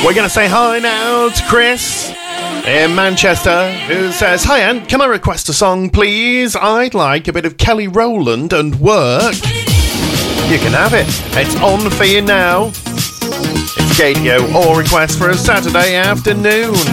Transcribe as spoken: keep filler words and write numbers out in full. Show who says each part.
Speaker 1: We're going to say hi now to Chris in Manchester, who says, "Hi, Ant, can I request a song, please? I'd like a bit of Kelly Rowland and Work." You can have it. It's on for you now. It's Gadio, or request for a Saturday afternoon.